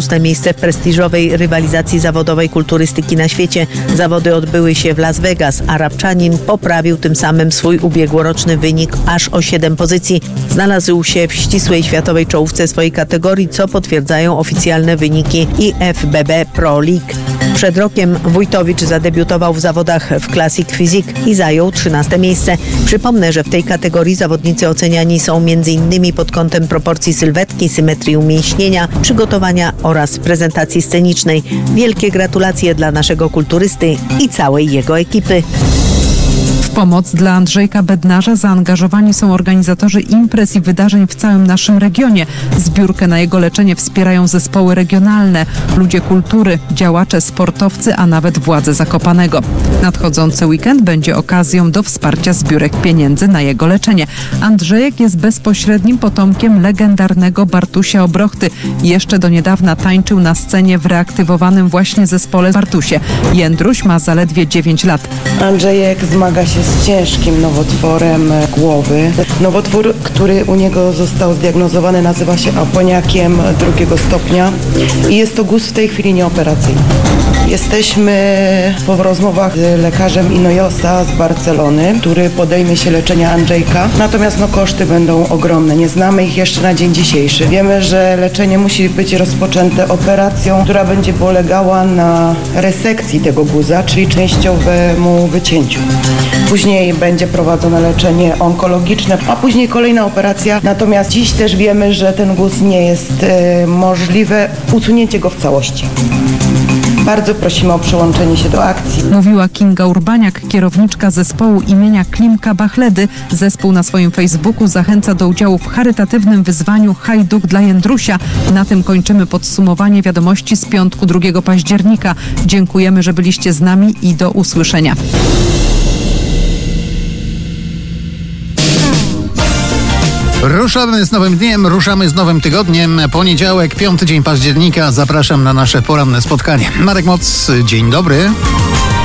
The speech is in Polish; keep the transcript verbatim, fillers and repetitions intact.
ósme miejsce w prestiżowej rywalizacji zawodowej kulturystyki na świecie. Zawody odbyły się w Las Vegas, a Rabczanin poprawił tym samym swój ubiegłoroczny wynik aż o siedem pozycji. Znalazł się w ścisłej światowej czołówce swojej kategorii, co potwierdzają oficjalne wyniki I F B B Pro League. Przed rokiem Wójtowicz zadebiutował w zawodach w Classic Physique i zajął trzynaste miejsce. Przypomnę, że w tej kategorii zawodnicy oceniani są między innymi pod kątem proporcji sylwetki, symetrii umięśnienia, przygotowania oraz prezentacji scenicznej. Wielkie gratulacje dla naszego kulturysty i całej jego ekipy. W pomoc dla Andrzejka Bednarza zaangażowani są organizatorzy imprez i wydarzeń w całym naszym regionie. Zbiórkę na jego leczenie wspierają zespoły regionalne, ludzie kultury, działacze, sportowcy, a nawet władze Zakopanego. Nadchodzący weekend będzie okazją do wsparcia zbiórek pieniędzy na jego leczenie. Andrzejek jest bezpośrednim potomkiem legendarnego Bartusia Obrochty. Jeszcze do niedawna tańczył na scenie w reaktywowanym właśnie zespole Bartusie. Jędruś ma zaledwie dziewięć lat. Andrzejek zmaga się z ciężkim nowotworem głowy. Nowotwór, który u niego został zdiagnozowany, nazywa się aponiakiem drugiego stopnia i jest to guz w tej chwili nieoperacyjny. Jesteśmy po rozmowach z lekarzem Inojosa z Barcelony, który podejmie się leczenia Andrzejka. Natomiast no, koszty będą ogromne. Nie znamy ich jeszcze na dzień dzisiejszy. Wiemy, że leczenie musi być rozpoczęte operacją, która będzie polegała na resekcji tego guza, czyli częściowemu wycięciu. Później będzie prowadzone leczenie onkologiczne, a później kolejna operacja. Natomiast dziś też wiemy, że ten guz nie jest e, możliwe usunięcie go w całości. Bardzo prosimy o przyłączenie się do akcji. Mówiła Kinga Urbaniak, kierowniczka zespołu imienia Klimka Bachledy. Zespół na swoim Facebooku zachęca do udziału w charytatywnym wyzwaniu Hajduk dla Jędrusia. Na tym kończymy podsumowanie wiadomości z piątku drugiego października. Dziękujemy, że byliście z nami i do usłyszenia. Ruszamy z nowym dniem, ruszamy z nowym tygodniem. Poniedziałek, piąty dzień października. Zapraszam na nasze poranne spotkanie. Marek Moc, dzień dobry.